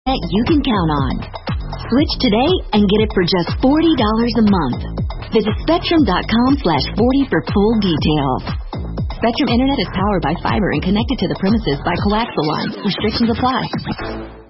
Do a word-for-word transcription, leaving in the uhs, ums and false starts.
that you can count on. Switch today and get it for just forty dollars a month. Visit Spectrum.com slash 40 for full details. Spectrum Internet is powered by fiber and connected to the premises by coaxial lines. Restrictions apply.